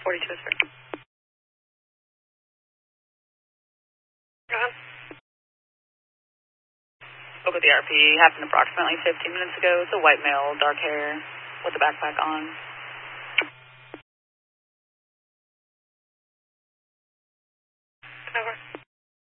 42 is fair. Go ahead. Spoke with the RP. Happened approximately 15 minutes ago. It's a white male, dark hair, with a backpack on. Over.